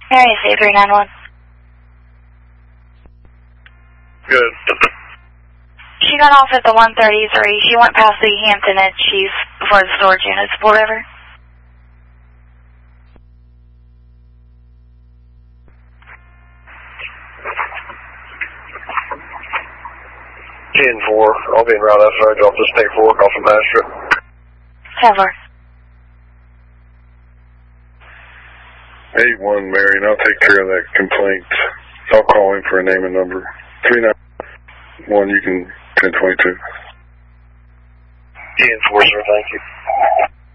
Mary, say 391. Good. She got off at the 133. She went past the Hampton at Chief before the storage units. Pull River. 10-4. I'll be in route outside off the State Fork off the Magistrate. 10-4. 8-1, Marion. I'll take care of that complaint. I'll call him for a name and number. 391, you can 1022. 10-4, sir. Thank you.